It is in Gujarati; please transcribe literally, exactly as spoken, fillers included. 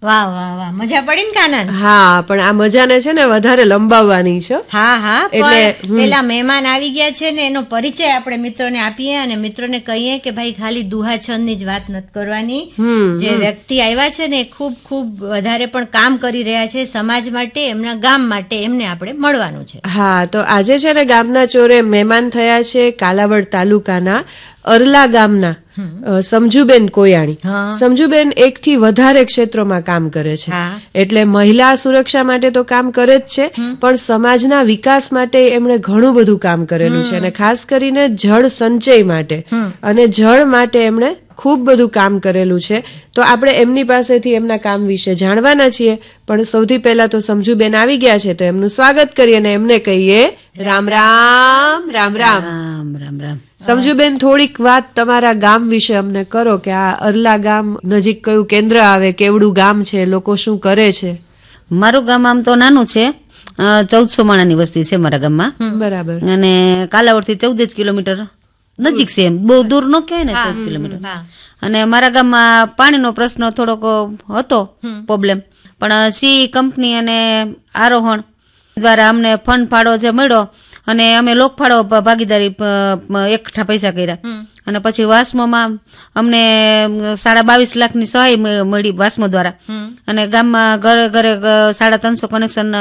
વાહ વાહ વાહ, મજા પડી ને કાનન? હા, પણ આ મજાને છે ને વધારે લંબાવવાની છે. હા હા, એટલે પેલા મહેમાન આવી ગયા છે ને એનો પરિચય આપણે મિત્રોને આપીએ અને મિત્રોને કહીએ કે ભાઈ ખાલી દુહા છંદ ની જ વાત નથી કરવાની. જે વ્યક્તિ આવ્યા છે ને ખૂબ ખૂબ વધારે પણ કામ કરી રહ્યા છે સમાજ માટે, એમના ગામ માટે, એમને આપણે મળવાનું છે. હા, તો આજે છે ને ગામના ચોરે મહેમાન થયા છે કાલાવડ તાલુકાના અરલા ગામના સમજુબેન કોયાણી. સમજુબેન એક થી વધારે ક્ષેત્રોમાં કામ કરે છે. એટલે મહિલા સુરક્ષા માટે તો કામ કરે જ છે, પણ સમાજના વિકાસ માટે એમણે ઘણું બધું કામ કરેલું છે અને ખાસ કરીને જળ સંચય માટે અને જળ માટે એમણે ખૂબ બધું કામ કરેલું છે. તો આપણે એમની પાસેથી એમના કામ વિશે જાણવાના છીએ. પણ સૌથી પહેલા તો સમજુબેન આવી ગયા છે, તો એમનું સ્વાગત કરીએ અને એમને કહીએ રામ રામ રામ રામ રામ રામ રામ. સમજુબેન, થોડીક વાત તમારા ગામ વિશે અમને કરો કે આ અરલા ગામ નજીક કયું કેન્દ્ર આવે, કેવડું ગામ છે, લોકો શું કરે છે? મારું ગામ આમ તો નાનું છે, ચૌદસો માણાની વસ્તી છે મારા ગામમાં. બરાબર. અને કાલાવડ થી ચૌદ જ કિલોમીટર નજીક છે, એમ બહુ દૂર ન કહેવાય ને, ચૌદ કિલોમીટર. અને મારા ગામમાં પાણીનો પ્રશ્ન થોડોક હતો, પ્રોબ્લેમ, પણ સી કંપની અને આરોહણ દ્વારા અમને ફંડ ફાળો જે મળ્યો અને અમે લોકફાળો ભાગીદારી એકઠા પૈસા કર્યા અને પછી વાસ્મોમાં અમને સાડા બાવીસ લાખની સહાય મળી વાસ્મો દ્વારા અને ગામમાં ઘરે ઘરે સાડા ત્રણસો કનેક્શન